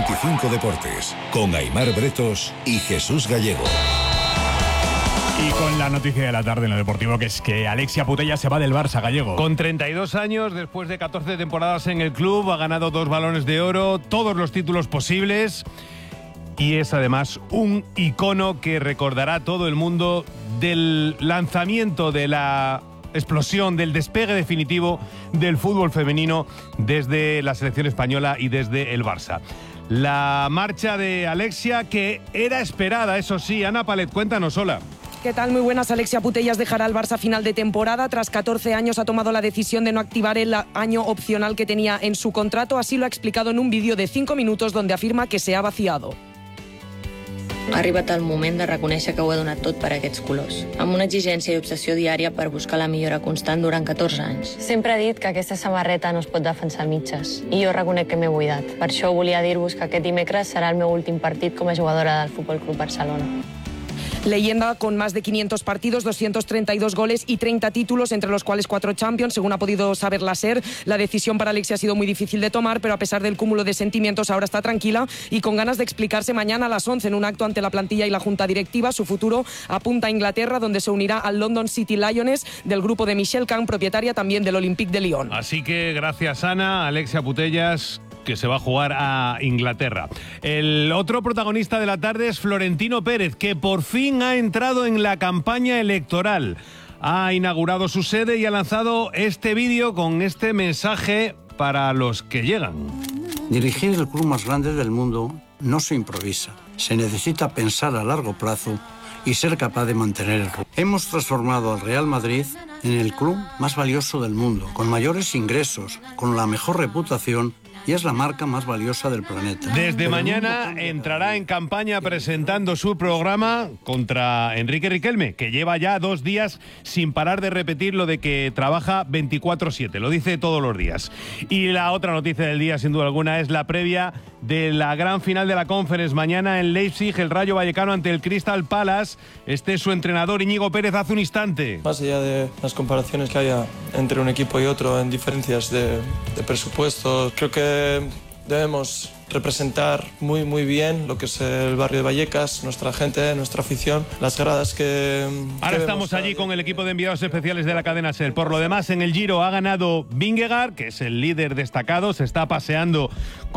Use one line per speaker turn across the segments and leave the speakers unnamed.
25 Deportes, con Aimar Bretos y Jesús Gallego.
Y con la noticia de la tarde en lo deportivo, que es que Alexia Putellas se va del Barça, Gallego.
Con 32 años, después de 14 temporadas en el club, ha ganado 2 Balones de Oro, todos los títulos posibles, y es además un icono que recordará todo el mundo del lanzamiento, de la explosión, del despegue definitivo del fútbol femenino desde la selección española y desde el Barça. La marcha de Alexia, que era esperada, eso sí. Ana Palet, cuéntanos, hola.
¿Qué tal? Muy buenas. Alexia Putellas dejará el Barça a final de temporada. Tras 14 años ha tomado la decisión de no activar el año opcional que tenía en su contrato. Así lo ha explicado en un vídeo de 5 minutos donde afirma que se ha vaciado.
Ha arribat el moment de reconèixer que ho he donat tot per aquests colors, amb una exigència i obsessió diària per buscar la millora constant durant 14 anys. Sempre he dit que aquesta samarreta no es pot defensar a mitges, i jo reconec que m'he buidat. Per això volia dir-vos que aquest dimecres serà el meu últim partit com a jugadora del Futbol Club Barcelona.
Leyenda con más de 500 partidos, 232 goles y 30 títulos, entre los cuales 4 Champions, según ha podido saber la SER. La decisión para Alexia ha sido muy difícil de tomar, pero a pesar del cúmulo de sentimientos ahora está tranquila y con ganas de explicarse mañana a las 11 en un acto ante la plantilla y la junta directiva. Su futuro apunta a Inglaterra, donde se unirá al London City Lioness del grupo de Michelle Kahn, propietaria también del Olympique de Lyon.
Así que gracias, Ana. Alexia Putellas, que se va a jugar a Inglaterra. El otro protagonista de la tarde es Florentino Pérez, que por fin ha entrado en la campaña electoral. Ha inaugurado su sede y ha lanzado este vídeo con este mensaje para los que llegan.
Dirigir el club más grande del mundo no se improvisa. Se necesita pensar a largo plazo y ser capaz de mantener el rumbo. Hemos transformado al Real Madrid en el club más valioso del mundo, con mayores ingresos, con la mejor reputación, y es la marca más valiosa del planeta.
Desde mañana entrará en campaña presentando su programa contra Enrique Riquelme, que lleva ya 2 días sin parar de repetir lo de que trabaja 24/7, lo dice todos los días. Y la otra noticia del día, sin duda alguna, es la previa de la gran final de la Conference. Mañana en Leipzig, el Rayo Vallecano ante el Crystal Palace. Este es su entrenador, Íñigo Pérez, hace un instante.
Más allá de las comparaciones que haya entre un equipo y otro en diferencias de presupuesto, creo que debemos representar muy bien lo que es el barrio de Vallecas, nuestra gente, nuestra afición, las gradas que...
Ahora estamos allí con el equipo de enviados especiales de la cadena SER. Por lo demás, en el Giro ha ganado Vingegaard, que es el líder destacado, se está paseando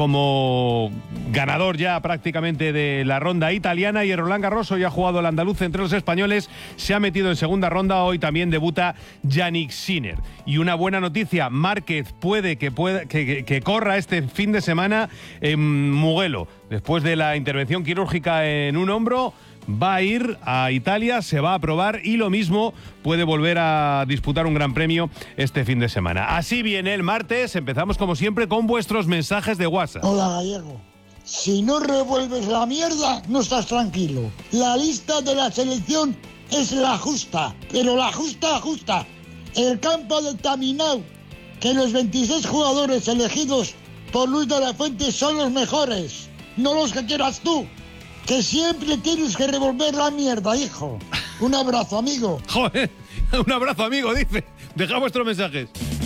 como ganador ya prácticamente de la ronda italiana, y el Roland Garros hoy ha jugado el andaluz entre los españoles, se ha metido en segunda ronda, hoy también debuta Yannick Sinner. Y una buena noticia, Márquez puede que corra este fin de semana en Mugello. Después de la intervención quirúrgica en un hombro, va a ir a Italia, se va a probar y lo mismo puede volver a disputar un gran premio este fin de semana. Así viene el martes, empezamos como siempre con vuestros mensajes de WhatsApp.
Hola, Gallego. Si no revuelves la mierda, no estás tranquilo. La lista de la selección es la justa, pero la justa. El campo de Taminau, que los 26 jugadores elegidos por Luis de la Fuente son los mejores, no los que quieras tú, que siempre tienes que revolver la mierda, hijo. Un abrazo, amigo.
Joder, un abrazo, amigo, dice. Deja vuestros mensajes.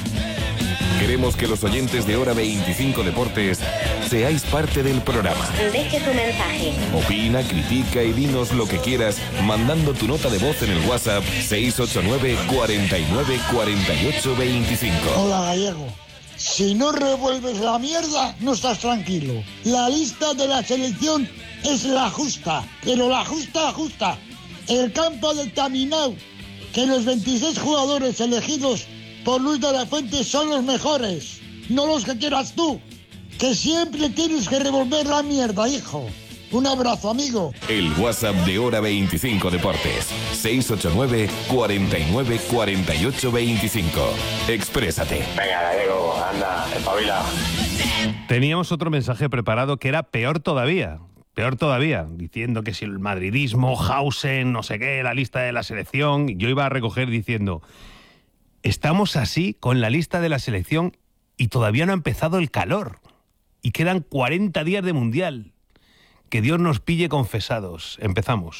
Queremos que los oyentes de Hora 25 Deportes seáis parte del programa.
Deje tu mensaje.
Opina, critica y dinos lo que quieras mandando tu nota de voz en el WhatsApp 689 49 48 25.
Hola, Gallego. Si no revuelves la mierda, no estás tranquilo. La lista de la selección es la justa, pero la justa. El campo de Taminau, que los 26 jugadores elegidos por Luis de la Fuente son los mejores, no los que quieras tú, que siempre tienes que revolver la mierda, hijo. Un abrazo, amigo.
El WhatsApp de Hora 25 Deportes. 689 49 48 25. Exprésate.
Venga, Gallego, anda, espabila.
Teníamos otro mensaje preparado que era peor todavía, diciendo que si el madridismo, Hausen, no sé qué, la lista de la selección. Yo iba a recoger diciendo, estamos así con la lista de la selección y todavía no ha empezado el calor. Y quedan 40 días de Mundial. Que Dios nos pille confesados. Empezamos.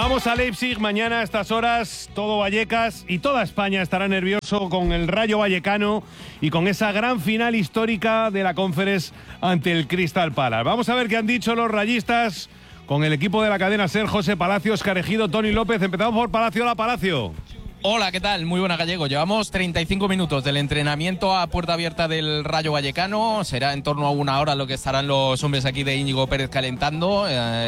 Vamos a Leipzig mañana a estas horas. Todo Vallecas y toda España estará nervioso con el Rayo Vallecano y con esa gran final histórica de la Conference ante el Crystal Palace. Vamos a ver qué han dicho los rayistas con el equipo de la cadena SER, José Palacio, Óscar Ejido, Tony López. Empezamos por Palacio. Hola, Palacio.
Hola, ¿qué tal? Muy buena, Gallego. Llevamos 35 minutos del entrenamiento a puerta abierta del Rayo Vallecano. Será en torno a una hora lo que estarán los hombres aquí de Íñigo Pérez calentando,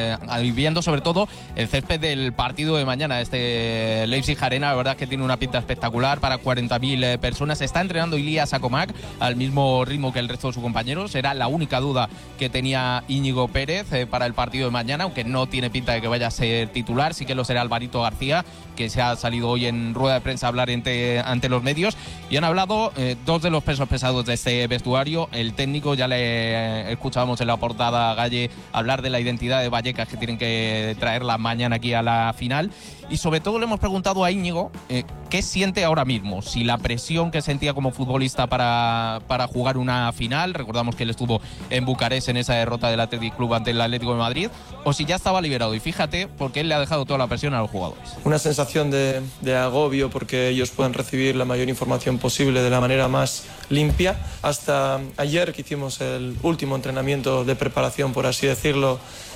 viendo sobre todo el césped del partido de mañana. Este Leipzig Arena, la verdad es que tiene una pinta espectacular para 40.000 personas. Está entrenando Ilías Acomac al mismo ritmo que el resto de sus compañeros. Era la única duda que tenía Íñigo Pérez para el partido de mañana, aunque no tiene pinta de que vaya a ser titular. Sí que lo será Alvarito García, que se ha salido hoy en rueda de prensa a hablar ante los medios, y han hablado dos de los pesos pesados de este vestuario. El técnico, ya le escuchábamos en la portada, Galle, hablar de la identidad de Vallecas, que tienen que traerla mañana aquí a la final. Y sobre todo le hemos preguntado a Íñigo qué siente ahora mismo, si la presión que sentía como futbolista para jugar una final, recordamos que él estuvo en Bucarest en esa derrota del Athletic Club ante el Atlético de Madrid, o si ya estaba liberado. Y fíjate, porque él le ha dejado toda la presión a los jugadores.
Una sensación de agobio, porque ellos pueden recibir la mayor información posible de la manera más limpia. Hasta ayer, que hicimos el último entrenamiento de preparación, por así decirlo,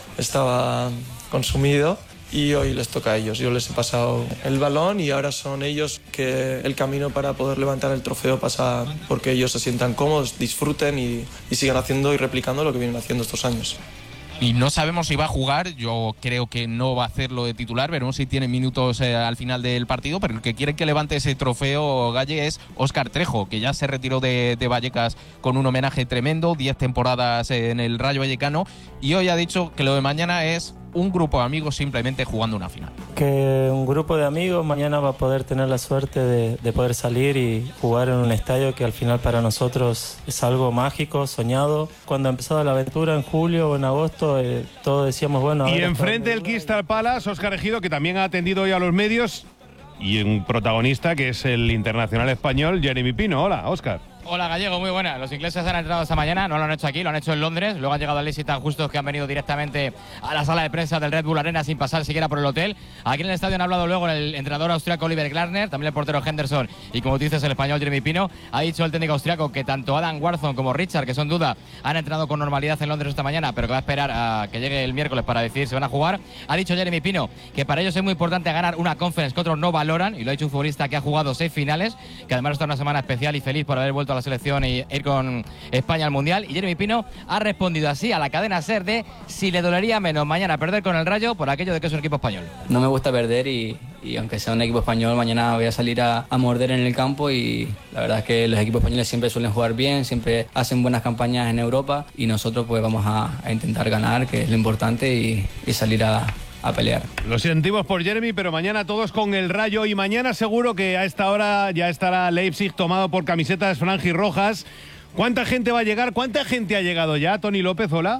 estaba consumido. Y hoy les toca a ellos. Yo les he pasado el balón y ahora son ellos que el camino para poder levantar el trofeo pasa porque ellos se sientan cómodos, disfruten y sigan haciendo y replicando lo que vienen haciendo estos años.
Y no sabemos si va a jugar, yo creo que no va a hacerlo de titular, veremos si tiene minutos al final del partido, pero el que quiere que levante ese trofeo, Galle, es Óscar Trejo, que ya se retiró de Vallecas con un homenaje tremendo, 10 temporadas en el Rayo Vallecano, y hoy ha dicho que lo de mañana es un grupo de amigos simplemente jugando una final.
Que un grupo de amigos mañana va a poder tener la suerte de poder salir y jugar en un estadio que al final para nosotros es algo mágico, soñado. Cuando empezaba la aventura en julio o en agosto, todos decíamos, bueno...
Y enfrente del Crystal Palace, Óscar Ejido, que también ha atendido hoy a los medios, y un protagonista que es el internacional español Jeremy Pino. Hola, Óscar.
Hola, Gallego, muy buena. Los ingleses han entrado esta mañana, no lo han hecho aquí, lo han hecho en Londres. Luego han llegado al Leipzig tan justos que han venido directamente a la sala de prensa del Red Bull Arena sin pasar siquiera por el hotel. Aquí en el estadio han hablado luego el entrenador austriaco Oliver Glasner, también el portero Henderson y, como tú dices, el español Jeremy Pino. Ha dicho el técnico austriaco que tanto Adam Warson como Richard, que son duda, han entrenado con normalidad en Londres esta mañana, pero que va a esperar a que llegue el miércoles para decidir si van a jugar. Ha dicho Jeremy Pino que para ellos es muy importante ganar una Conference que otros no valoran, y lo ha dicho un futbolista que ha jugado 6 finales, que además está una semana especial y feliz por haber vuelto a la selección y ir con España al Mundial. Y Jeremy Pino ha respondido así a la cadena SER de si le dolería menos mañana perder con el Rayo por aquello de que es un equipo español.
No me gusta perder y aunque sea un equipo español, mañana voy a salir a morder en el campo, y la verdad es que los equipos españoles siempre suelen jugar bien, siempre hacen buenas campañas en Europa, y nosotros pues vamos a intentar ganar, que es lo importante, y salir a pelear.
Lo sentimos por Jeremy, pero mañana todos con el Rayo, y mañana seguro que a esta hora ya estará Leipzig tomado por camisetas franjirrojas. ¿Cuánta gente va a llegar? ¿Cuánta gente ha llegado ya? Tony López, hola.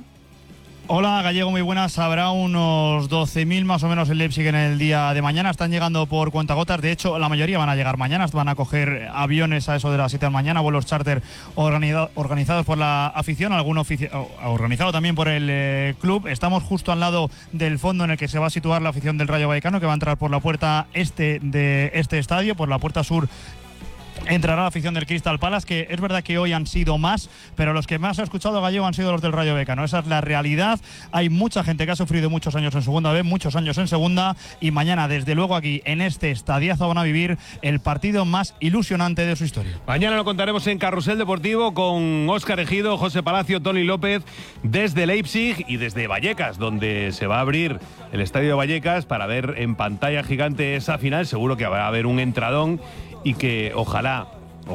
Hola, Gallego, muy buenas. Habrá unos 12.000 más o menos en Leipzig en el día de mañana. Están llegando por cuentagotas. De hecho, la mayoría van a llegar mañana. Van a coger aviones a eso de las 7 de la mañana, vuelos charter organizados por la afición, algún organizado también por el club. Estamos justo al lado del fondo en el que se va a situar la afición del Rayo Vallecano, que va a entrar por la puerta este de este estadio, por la puerta sur. Entrará la afición del Crystal Palace, que es verdad que hoy han sido más, pero los que más ha escuchado Gallego han sido los del Rayo Vallecano. Esa es la realidad. Hay mucha gente que ha sufrido muchos años en segunda B, muchos años en segunda, y mañana, desde luego, aquí en este estadiazo van a vivir el partido más ilusionante de su historia.
Mañana lo contaremos en Carrusel Deportivo con Óscar Ejido, José Palacio, Tony López, desde Leipzig y desde Vallecas, donde se va a abrir el estadio de Vallecas para ver en pantalla gigante esa final. Seguro que va a haber un entradón, y que ojalá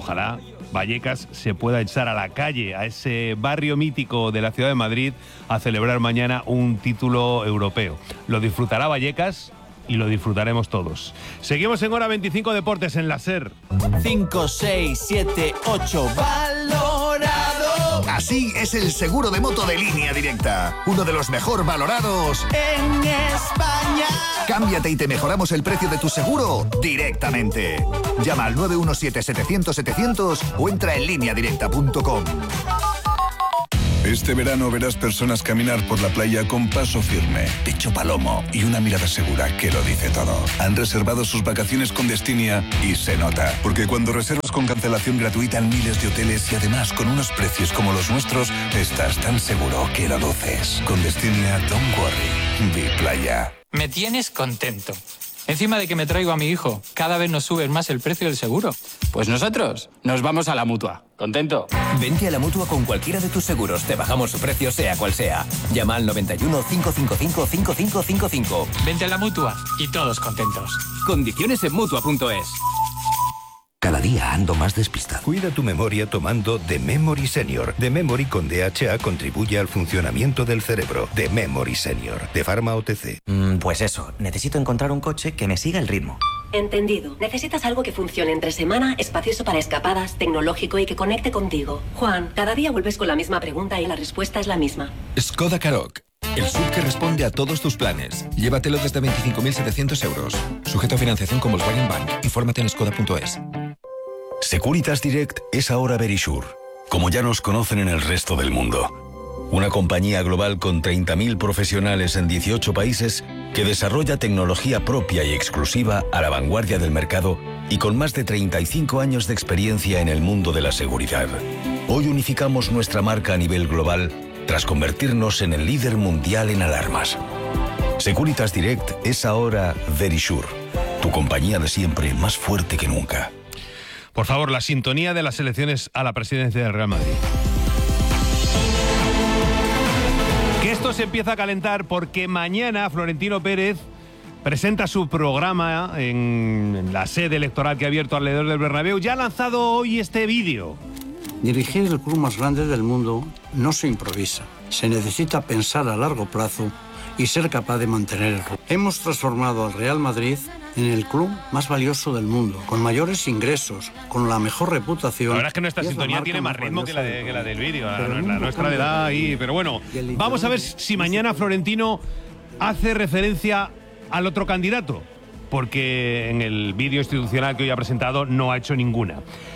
Vallecas se pueda echar a la calle, a ese barrio mítico de la ciudad de Madrid, a celebrar mañana un título europeo. Lo disfrutará Vallecas y lo disfrutaremos todos. Seguimos en Hora 25 Deportes en la SER.
5, 6, 7, 8, valorado. Así es el seguro de moto de Línea Directa, uno de los mejor valorados en España. Cámbiate y te mejoramos el precio de tu seguro directamente. Llama al 917-700-700 o entra en lineadirecta.com. Este verano verás personas caminar por la playa con paso firme, pecho palomo y una mirada segura que lo dice todo. Han reservado sus vacaciones con Destinia y se nota, porque cuando reservas con cancelación gratuita en miles de hoteles y además con unos precios como los nuestros, estás tan seguro que lo luces. Con Destinia, don't worry, vi playa.
Me tienes contento. Encima de que me traigo a mi hijo, cada vez nos suben más el precio del seguro. Pues nosotros nos vamos a la Mutua. ¿Contento?
Vente a la Mutua con cualquiera de tus seguros. Te bajamos su precio sea cual sea. Llama al 91 555 5555.
Vente a la Mutua y todos contentos.
Condiciones en Mutua.es.
Cada día ando más despistado. Cuida tu memoria tomando The Memory Senior. The Memory con DHA contribuye al funcionamiento del cerebro. The Memory Senior, de Pharma OTC.
Pues eso, necesito encontrar un coche que me siga el ritmo.
Entendido. Necesitas algo que funcione entre semana, espacioso para escapadas, tecnológico y que conecte contigo. Juan, cada día vuelves con la misma pregunta y la respuesta es la misma.
Skoda Karoq. El SUV que responde a todos tus planes. Llévatelo desde 25.700 euros. Sujeto a financiación con Volkswagen Bank. Infórmate en skoda.es.
Securitas Direct es ahora Verisure, como ya nos conocen en el resto del mundo. Una compañía global con 30.000 profesionales en 18 países que desarrolla tecnología propia y exclusiva a la vanguardia del mercado y con más de 35 años de experiencia en el mundo de la seguridad. Hoy unificamos nuestra marca a nivel global tras convertirnos en el líder mundial en alarmas. Securitas Direct es ahora Verisure, tu compañía de siempre más fuerte que nunca.
Por favor, la sintonía de las elecciones a la presidencia del Real Madrid. Que esto se empieza a calentar porque mañana Florentino Pérez presenta su programa en la sede electoral que ha abierto alrededor del Bernabéu. Ya ha lanzado hoy este vídeo.
Dirigir el club más grande del mundo no se improvisa. Se necesita pensar a largo plazo y ser capaz de mantener el rumbo. Hemos transformado al Real Madrid en el club más valioso del mundo, con mayores ingresos, con la mejor reputación.
La verdad es que nuestra sintonía tiene más ritmo que la del vídeo. La nuestra le da ahí. Pero bueno, vamos a ver si mañana Florentino hace referencia al otro candidato, porque en el vídeo institucional que hoy ha presentado no ha hecho ninguna.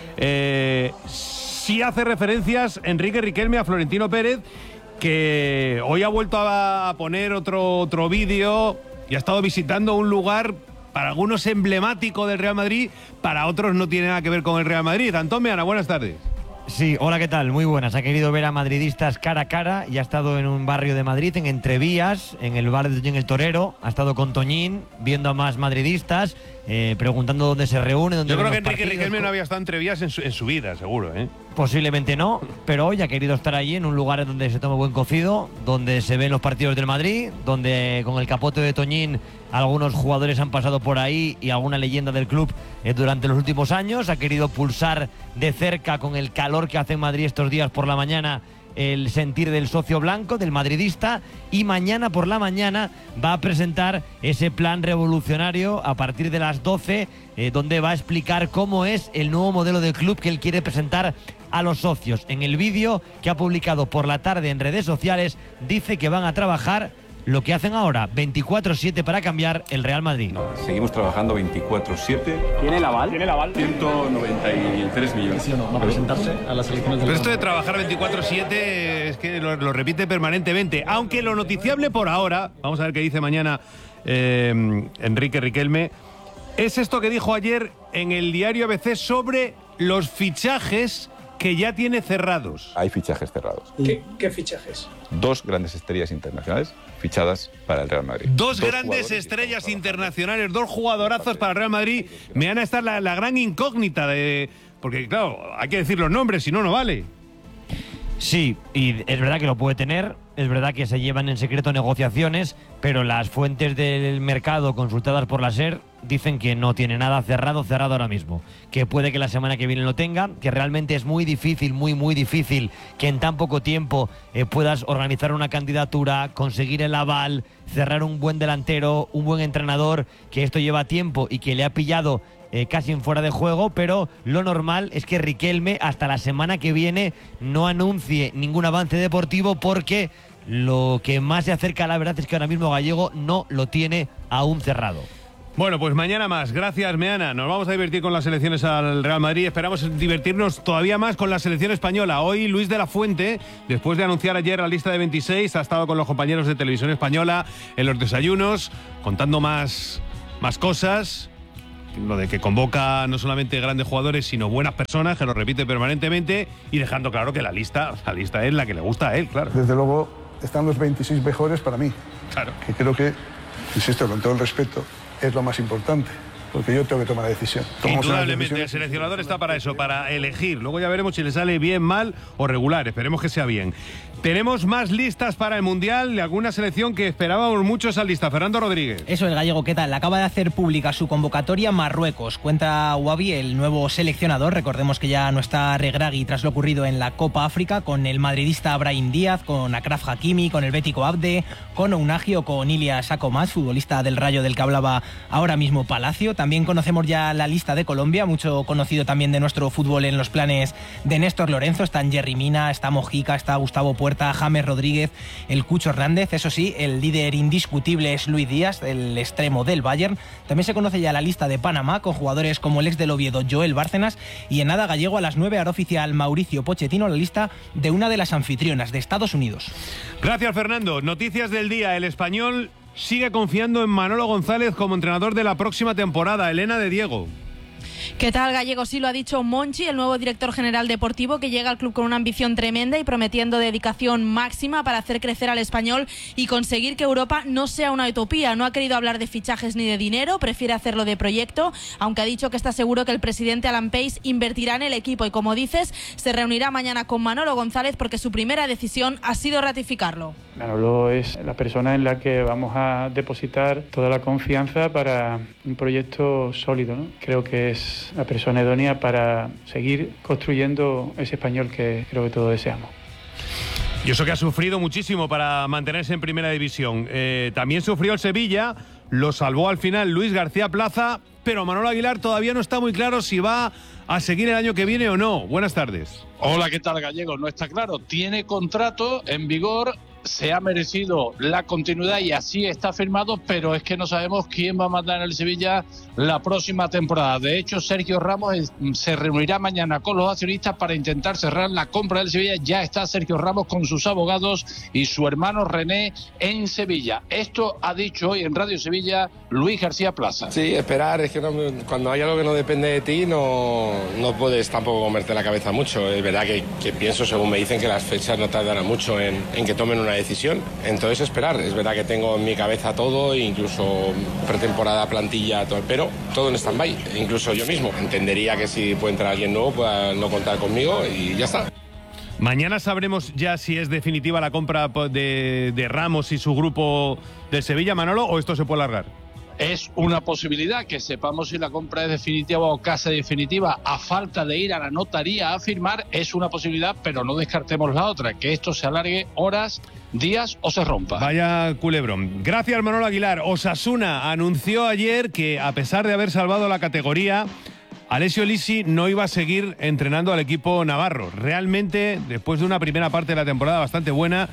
Sí hace referencias Enrique Riquelme a Florentino Pérez, que hoy ha vuelto a poner otro vídeo y ha estado visitando un lugar para algunos emblemático del Real Madrid, para otros no tiene nada que ver con el Real Madrid. Antón Meana, buenas tardes.
Sí, hola, ¿qué tal? Muy buenas. Ha querido ver a madridistas cara a cara y ha estado en un barrio de Madrid, en Entrevías, en el bar de Toñín el Torero. Ha estado con Toñín, viendo a más madridistas, preguntando dónde se reúne.
Yo creo que Enrique Riquelme no había estado en Entrevías en su vida, seguro, ¿eh?
Posiblemente no, pero hoy ha querido estar allí en un lugar donde se toma buen cocido, donde se ven los partidos del Madrid, donde con el capote de Toñín algunos jugadores han pasado por ahí y alguna leyenda del club durante los últimos años. Ha querido pulsar de cerca, con el calor que hace en Madrid estos días por la mañana, el sentir del socio blanco, del madridista, y mañana por la mañana va a presentar ese plan revolucionario a partir de las 12, donde va a explicar cómo es el nuevo modelo de club que él quiere presentar a los socios. En el vídeo que ha publicado por la tarde en redes sociales, dice que van a trabajar lo que hacen ahora, 24/7 para cambiar el Real Madrid.
No, seguimos trabajando 24/7.
¿Tiene el aval? ¿Tiene el aval?
193 millones.
¿Sí o no? ¿Va a presentarse a las elecciones del
Pero esto de trabajar 24/7 es que lo repite permanentemente. Aunque lo noticiable por ahora, vamos a ver qué dice mañana Enrique Riquelme, es esto que dijo ayer en el diario ABC sobre los fichajes que ya tiene cerrados.
Hay fichajes cerrados.
¿Qué fichajes?
2 grandes estrellas internacionales fichadas para el Real Madrid.
Dos grandes estrellas internacionales, 2 jugadorazos para el Real Madrid. Me van a estar la gran incógnita de... Porque, claro, hay que decir los nombres, si no, no vale.
Sí, y es verdad que lo puede tener, es verdad que se llevan en secreto negociaciones, pero las fuentes del mercado consultadas por la SER dicen que no tiene nada cerrado ahora mismo, que puede que la semana que viene lo tenga, que realmente es muy difícil, muy difícil que en tan poco tiempo puedas organizar una candidatura, conseguir el aval, cerrar un buen delantero, un buen entrenador, que esto lleva tiempo y que le ha pillado casi en fuera de juego, pero lo normal es que Riquelme hasta la semana que viene no anuncie ningún avance deportivo, porque lo que más se acerca a la verdad es que ahora mismo Gallego no lo tiene aún cerrado.
Bueno, pues mañana más. Gracias, Meana. Nos vamos a divertir con las selecciones al Real Madrid. Esperamos divertirnos todavía más con la selección española. Hoy Luis de la Fuente, después de anunciar ayer la lista de 26, ha estado con los compañeros de Televisión Española en los desayunos, contando más cosas. Lo de que convoca no solamente grandes jugadores, sino buenas personas, que lo repite permanentemente, y dejando claro que la lista es la que le gusta a él, claro.
Desde luego están los 26 mejores para mí.
Claro.
Que creo que, insisto, con todo el respeto, es lo más importante, porque yo tengo que tomar la decisión.
Indudablemente, el seleccionador está para eso, para elegir. Luego ya veremos si le sale bien, mal o regular. Esperemos que sea bien. Tenemos más listas para el Mundial de alguna selección que esperábamos mucho esa lista. Fernando Rodríguez.
Eso, el gallego, ¿qué tal? Acaba de hacer pública su convocatoria Marruecos. Cuenta Wabi, el nuevo seleccionador. Recordemos que ya no está Regragui tras lo ocurrido en la Copa África, con el madridista Brahim Díaz, con Achraf Hakimi, con el bético Abde, con Ounahi o con Ilias Akomaz, futbolista del Rayo del que hablaba ahora mismo Palacio. También conocemos ya la lista de Colombia, mucho conocido también de nuestro fútbol en los planes de Néstor Lorenzo. Están Jerry Mina, está Mojica, está Gustavo Puerta, James Rodríguez, el Cucho Hernández. Eso sí, el líder indiscutible es Luis Díaz, el extremo del Bayern. También se conoce ya la lista de Panamá, con jugadores como el ex del Oviedo, Joel Bárcenas, y en nada, gallego, a las 9 hará oficial Mauricio Pochettino la lista de una de las anfitrionas de Estados Unidos.
Gracias, Fernando. Noticias del día. El Español sigue confiando en Manolo González como entrenador de la próxima temporada. Elena de Diego.
¿Qué tal, gallego? Sí, lo ha dicho Monchi, el nuevo director general deportivo, que llega al club con una ambición tremenda y prometiendo dedicación máxima para hacer crecer al Español y conseguir que Europa no sea una utopía. No ha querido hablar de fichajes ni de dinero, prefiere hacerlo de proyecto, aunque ha dicho que está seguro que el presidente Alan Pace invertirá en el equipo y, como dices, se reunirá mañana con Manolo González porque su primera decisión ha sido ratificarlo.
Manolo es la persona en la que vamos a depositar toda la confianza para un proyecto sólido, ¿no? Creo que es la persona idónea para seguir construyendo ese Español que creo que todos deseamos.
Y eso que ha sufrido muchísimo para mantenerse en primera división. También sufrió el Sevilla, lo salvó al final Luis García Plaza, pero Manolo Aguilar todavía no está muy claro si va a seguir el año que viene o no. Buenas tardes.
Hola, ¿qué tal, gallego? No está claro. Tiene contrato en vigor, se ha merecido la continuidad y así está firmado, pero es que no sabemos quién va a mandar en el Sevilla la próxima temporada. De hecho, Sergio Ramos se reunirá mañana con los accionistas para intentar cerrar la compra del Sevilla. Ya está Sergio Ramos con sus abogados y su hermano René en Sevilla. Esto ha dicho hoy en Radio Sevilla Luis García Plaza.
Sí, esperar, es que cuando hay algo que no depende de ti no puedes tampoco comerte la cabeza mucho. Es verdad que pienso, según me dicen, que las fechas no tardarán mucho en que tomen una decisión. Entonces esperar. Es verdad que tengo en mi cabeza todo, incluso pretemporada, plantilla, todo, pero todo en stand-by. Incluso yo mismo entendería que si puede entrar alguien nuevo pueda no contar conmigo y ya está.
Mañana sabremos ya si es definitiva la compra de Ramos y su grupo del Sevilla, Manolo, o esto se puede alargar.
Es una posibilidad que sepamos si la compra es definitiva o casi definitiva a falta de ir a la notaría a firmar. Es una posibilidad, pero no descartemos la otra, que esto se alargue horas, días o se rompa.
Vaya culebrón. Gracias, Manolo Aguilar. Osasuna anunció ayer que, a pesar de haber salvado la categoría, Alessio Lisi no iba a seguir entrenando al equipo navarro. Realmente, después de una primera parte de la temporada bastante buena,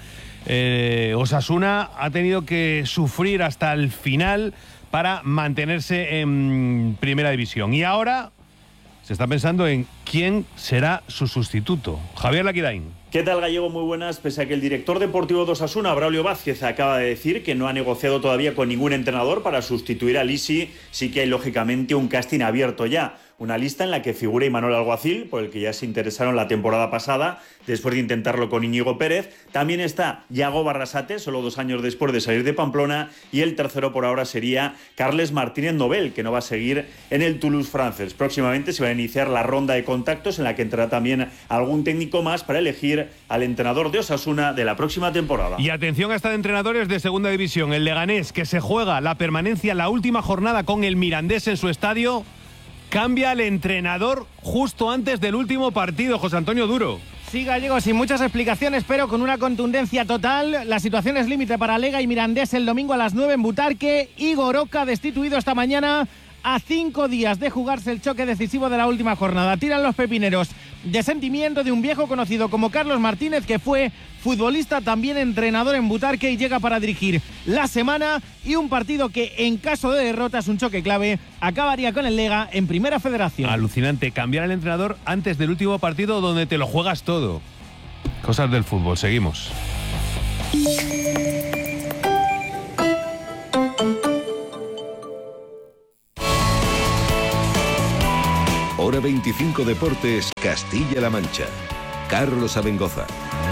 Osasuna ha tenido que sufrir hasta el final para mantenerse en primera división. Y ahora se está pensando en quién será su sustituto. Javier Laquidain.
¿Qué tal, gallego? Muy buenas. Pese a que el director deportivo de Osasuna, Braulio Vázquez, acaba de decir que no ha negociado todavía con ningún entrenador para sustituir a Lisi, sí que hay lógicamente un casting abierto ya. Una lista en la que figura Imanol Alguacil, por el que ya se interesaron la temporada pasada, después de intentarlo con Íñigo Pérez. También está Yago Barrasate, solo 2 años después de salir de Pamplona. Y el tercero por ahora sería Carles Martínez Nobel, que no va a seguir en el Toulouse francés. Próximamente se va a iniciar la ronda de contactos, en la que entrará también algún técnico más para elegir al entrenador de Osasuna de la próxima temporada.
Y atención a esta de entrenadores de segunda división. El Leganés, que se juega la permanencia en la última jornada con el Mirandés en su estadio, cambia al entrenador justo antes del último partido. José Antonio Duro.
Sí, gallego, sin muchas explicaciones, pero con una contundencia total. La situación es límite para Lega y Mirandés el domingo a las 9 en Butarque. Igor Oca, destituido esta mañana a 5 días de jugarse el choque decisivo de la última jornada. Tiran los pepineros de sentimiento de un viejo conocido como Carlos Martínez, que fue futbolista, también entrenador en Butarque, y llega para dirigir la semana y un partido que, en caso de derrota, es un choque clave, acabaría con el Lega en Primera Federación.
Alucinante, cambiar al entrenador antes del último partido donde te lo juegas todo. Cosas del fútbol, seguimos.
Hora 25 Deportes, Castilla-La Mancha. Carlos Abengoza.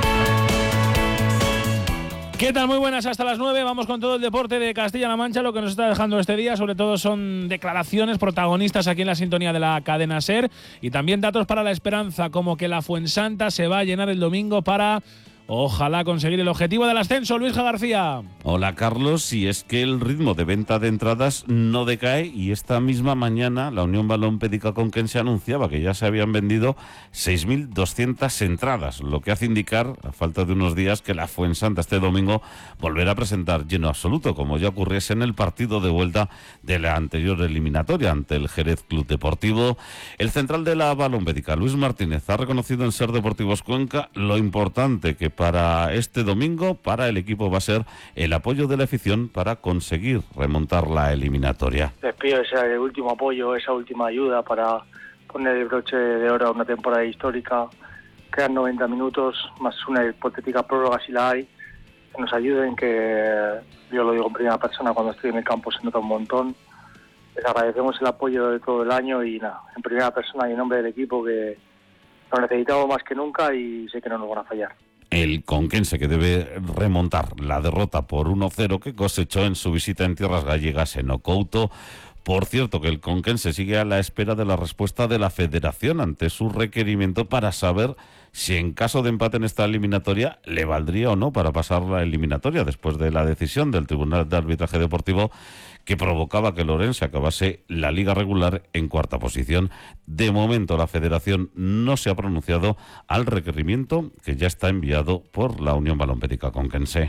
¿Qué tal? Muy buenas, hasta las 9. Vamos con todo el deporte de Castilla-La Mancha. Lo que nos está dejando este día, sobre todo, son declaraciones protagonistas aquí en la sintonía de la cadena SER y también datos para la esperanza, como que la Fuensanta se va a llenar el domingo para, ojalá, conseguir el objetivo del ascenso. Luisja García.
Hola, Carlos. Y es que el ritmo de venta de entradas no decae, y esta misma mañana la Unión Balompédica Conquense anunciaba que ya se habían vendido 6.200 entradas, lo que hace indicar, a falta de unos días, que la Fuensanta este domingo volverá a presentar lleno absoluto, como ya ocurriese en el partido de vuelta de la anterior eliminatoria ante el Jerez Club Deportivo. El central de la Balompédica, Luis Martínez, ha reconocido en SER Deportivos Cuenca lo importante que para este domingo, para el equipo, va a ser el apoyo de la afición para conseguir remontar la eliminatoria.
Les pido ese último apoyo, esa última ayuda para poner el broche de oro a una temporada histórica. Quedan 90 minutos, más una hipotética prórroga si la hay. Que nos ayuden, que yo lo digo en primera persona, cuando estoy en el campo se nota un montón. Les agradecemos el apoyo de todo el año y nada, en primera persona y en nombre del equipo, que lo necesitamos más que nunca y sé que no nos van a fallar.
El conquense, que debe remontar la derrota por 1-0 que cosechó en su visita en tierras gallegas en Ocouto. Por cierto, que el conquense sigue a la espera de la respuesta de la Federación ante su requerimiento para saber si, en caso de empate en esta eliminatoria, le valdría o no para pasar la eliminatoria, después de la decisión del Tribunal de Arbitraje Deportivo que provocaba que el Ourense acabase la liga regular en cuarta posición. De momento, la Federación no se ha pronunciado al requerimiento que ya está enviado por la Unión Balompédica Conquense.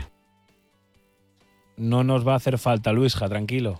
No nos va a hacer falta, Luisja, tranquilo.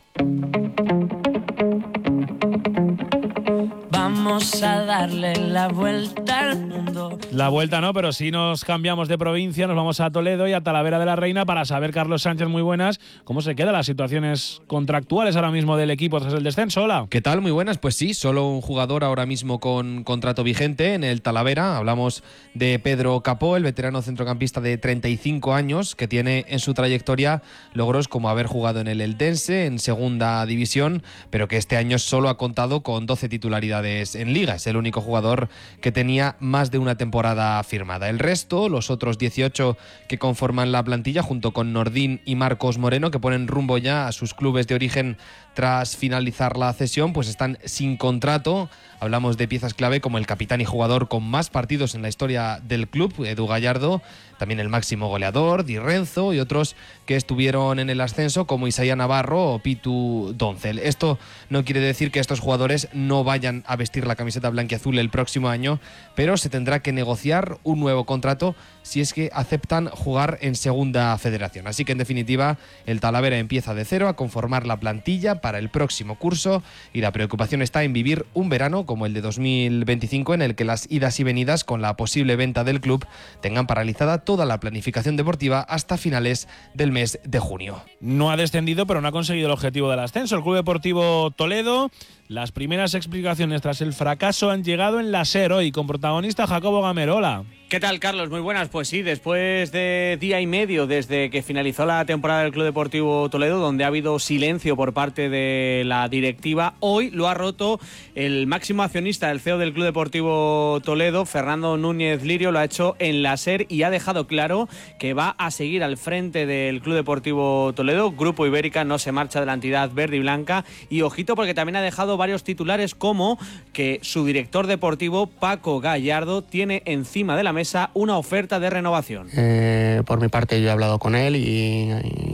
Vamos a darle la vuelta al mundo.
La vuelta no, pero sí nos cambiamos de provincia, nos vamos a Toledo y a Talavera de la Reina para saber, Carlos Sánchez, muy buenas, cómo se quedan las situaciones contractuales ahora mismo del equipo tras el descenso. Hola.
¿Qué tal? Muy buenas. Pues sí, solo un jugador ahora mismo con contrato vigente en el Talavera. Hablamos de Pedro Capó, el veterano centrocampista de 35 años, que tiene en su trayectoria logros como haber jugado en el Eldense, en segunda división, pero que este año solo ha contado con 12 titularidades en Liga. Es el único jugador que tenía más de una temporada firmada. El resto, los otros 18 que conforman la plantilla, junto con Nordín y Marcos Moreno, que ponen rumbo ya a sus clubes de origen tras finalizar la cesión, pues están sin contrato. Hablamos de piezas clave como el capitán y jugador con más partidos en la historia del club, Edu Gallardo, también el máximo goleador, Di Renzo, y otros que estuvieron en el ascenso como Isaías Navarro o Pitu Doncel. Esto no quiere decir que estos jugadores no vayan a vestir la camiseta blanquiazul el próximo año, pero se tendrá que negociar un nuevo contrato si es que aceptan jugar en segunda federación. Así que, en definitiva, el Talavera empieza de cero a conformar la plantilla para el próximo curso, y la preocupación está en vivir un verano como el de 2025, en el que las idas y venidas con la posible venta del club tengan paralizada toda la planificación deportiva hasta finales del mes de junio.
No ha descendido, pero no ha conseguido el objetivo del ascenso. El Club Deportivo Toledo, las primeras explicaciones tras el fracaso han llegado en la SER hoy, con protagonista Jacobo Gamero. Hola.
¿Qué tal, Carlos? Muy buenas. Pues sí, después de día y medio desde que finalizó la temporada del Club Deportivo Toledo, donde ha habido silencio por parte de la directiva, hoy lo ha roto el máximo accionista, el CEO del Club Deportivo Toledo, Fernando Núñez Lirio. Lo ha hecho en la SER y ha dejado claro que va a seguir al frente del Club Deportivo Toledo. Grupo Ibérica no se marcha de la entidad verde y blanca. Y ojito, porque también ha dejado varios titulares, como que su director deportivo, Paco Gallardo, tiene encima de la mesa una oferta de renovación.
Por mi parte, yo he hablado con él y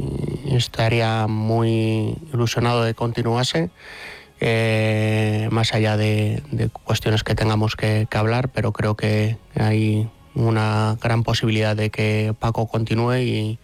estaría muy ilusionado de continuarse, más allá de cuestiones que tengamos que hablar, pero creo que hay una gran posibilidad de que Paco continúe y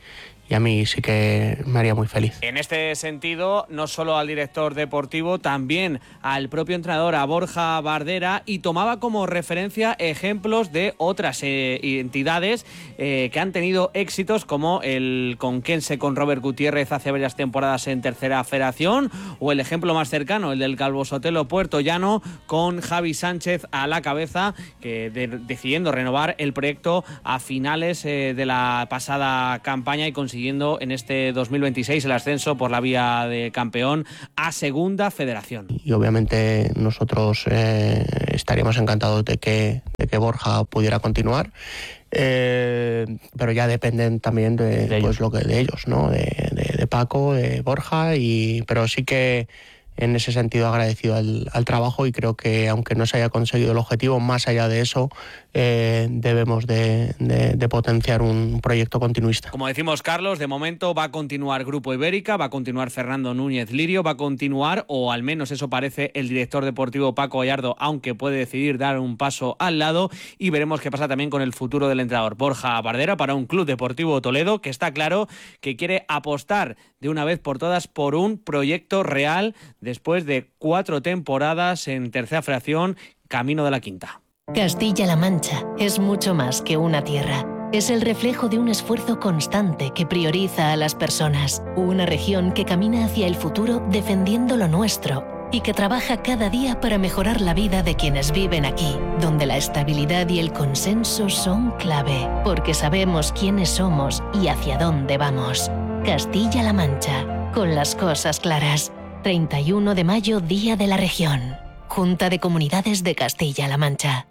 a mí sí que me haría muy feliz.
En este sentido, no solo al director deportivo, también al propio entrenador, a Borja Bardera, y tomaba como referencia ejemplos de otras entidades que han tenido éxitos, como el conquense con Robert Gutiérrez hace varias temporadas en Tercera Federación, o el ejemplo más cercano, el del Calvo Sotelo Puerto Llano, con Javi Sánchez a la cabeza, que decidiendo renovar el proyecto a finales de la pasada campaña y consiguiendo en este 2026 el ascenso por la vía de campeón a Segunda Federación.
Y obviamente nosotros estaríamos encantados de que Borja pudiera continuar, pero ya dependen también de ellos, ¿no? De Paco, de Borja, pero sí que en ese sentido agradecido al trabajo, y creo que aunque no se haya conseguido el objetivo, más allá de eso debemos de potenciar un proyecto continuista.
Como decimos, Carlos, de momento va a continuar Grupo Ibérica, va a continuar Fernando Núñez Lirio, va a continuar, o al menos eso parece, el director deportivo Paco Gallardo, aunque puede decidir dar un paso al lado, y veremos qué pasa también con el futuro del entrenador Borja Bardera para un Club Deportivo Toledo que está claro que quiere apostar de una vez por todas por un proyecto real después de 4 temporadas en Tercera Federación, camino de la quinta.
Castilla-La Mancha es mucho más que una tierra. Es el reflejo de un esfuerzo constante que prioriza a las personas. Una región que camina hacia el futuro defendiendo lo nuestro y que trabaja cada día para mejorar la vida de quienes viven aquí, donde la estabilidad y el consenso son clave, porque sabemos quiénes somos y hacia dónde vamos. Castilla-La Mancha, con las cosas claras. 31 de mayo, Día de la Región. Junta de Comunidades de Castilla-La Mancha.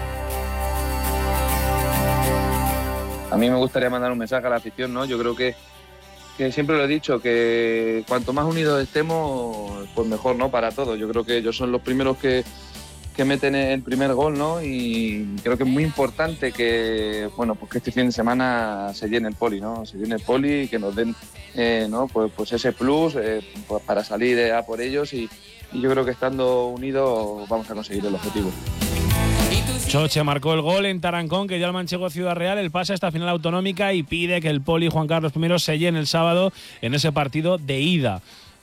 A mí me gustaría mandar un mensaje a la afición, ¿no? Yo creo que siempre lo he dicho, que cuanto más unidos estemos, pues mejor, ¿no? Para todos. Yo creo que ellos son los primeros que meten el primer gol, ¿no? Y creo que es muy importante que, bueno, pues que este fin de semana se llene el Poli, ¿no? Se llene el Poli y que nos den, ¿no? Pues ese plus pues para salir a por ellos, y yo creo que estando unidos vamos a conseguir el objetivo.
Choche marcó el gol en Tarancón, que ya el manchego Ciudad Real, el pase a esta final autonómica, y pide que el Poli Juan Carlos I se llene el sábado en ese partido de ida.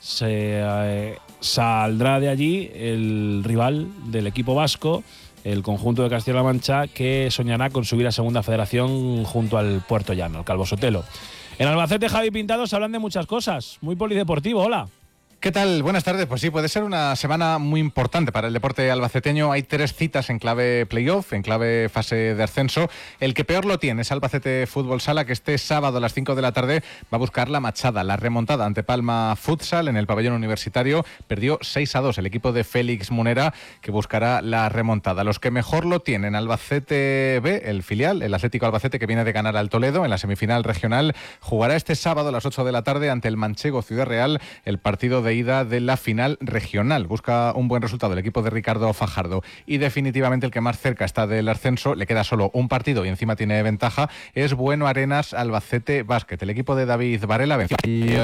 Saldrá de allí el rival del equipo vasco, el conjunto de Castilla-La Mancha, que soñará con subir a Segunda Federación junto al Puerto Llano, el Calvo Sotelo. En Albacete, Javi Pintado, se hablan de muchas cosas. Muy polideportivo, hola.
¿Qué tal? Buenas tardes. Pues sí, puede ser una semana muy importante para el deporte albaceteño. Hay 3 citas en clave playoff, en clave fase de ascenso. El que peor lo tiene es Albacete Fútbol Sala, que este sábado a las 5 de la tarde va a buscar la machada, la remontada ante Palma Futsal en el pabellón universitario. Perdió 6-2 el equipo de Félix Munera, que buscará la remontada. Los que mejor lo tienen, Albacete B, el filial, el Atlético Albacete, que viene de ganar al Toledo en la semifinal regional, jugará este sábado a las 8 de la tarde ante el manchego Ciudad Real, el partido de ida de la final regional. Busca un buen resultado el equipo de Ricardo Fajardo, y definitivamente el que más cerca está del ascenso, le queda solo un partido y encima tiene ventaja, es Bueno Arenas Albacete Basket. El equipo de David Varela venció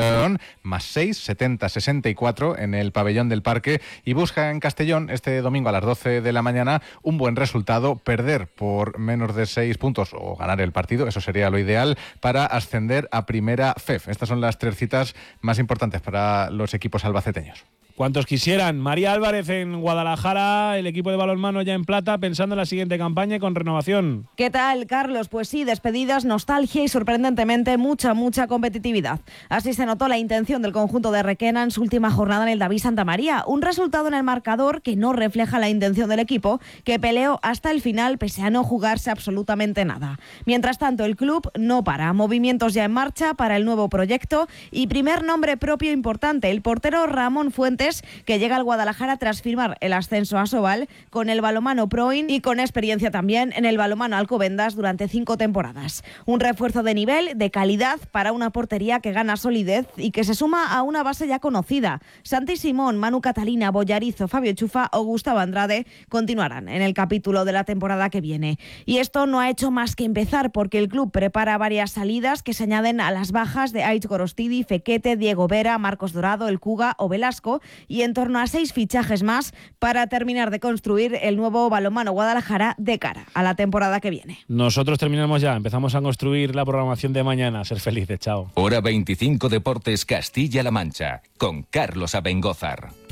más 6, 70-64 en el pabellón del Parque, y busca en Castellón este domingo a las 12 de la mañana un buen resultado, perder por menos de 6 puntos o ganar el partido, eso sería lo ideal para ascender a Primera FEF. Estas son las 3 citas más importantes para los equipos albaceteños.
Cuantos quisieran. María Álvarez en Guadalajara, el equipo de balonmano ya en plata, pensando en la siguiente campaña y con renovación.
¿Qué tal, Carlos? Pues sí, despedidas, nostalgia y sorprendentemente mucha competitividad. Así se notó la intención del conjunto de Requena en su última jornada en el David Santa María. Un resultado en el marcador que no refleja la intención del equipo, que peleó hasta el final pese a no jugarse absolutamente nada. Mientras tanto, el club no para. Movimientos ya en marcha para el nuevo proyecto y primer nombre propio importante, el portero Ramón Fuentes, que llega al Guadalajara tras firmar el ascenso a Sobal con el balonmano Proin y con experiencia también en el balonmano Alcobendas durante 5 temporadas. Un refuerzo de nivel, de calidad para una portería que gana solidez y que se suma a una base ya conocida. Santi Simón, Manu Catalina, Boyarizo, Fabio Chufa o Gustavo Andrade continuarán en el capítulo de la temporada que viene. Y esto no ha hecho más que empezar, porque el club prepara varias salidas que se añaden a las bajas de Aich Gorostidi, Fequete, Diego Vera, Marcos Dorado, El Cuga o Velasco, y en torno a 6 fichajes más para terminar de construir el nuevo Balonmano Guadalajara de cara a la temporada que viene.
Nosotros terminamos ya, empezamos a construir la programación de mañana. Ser felices, chao.
Hora 25 Deportes Castilla-La Mancha, con Carlos Abengózar.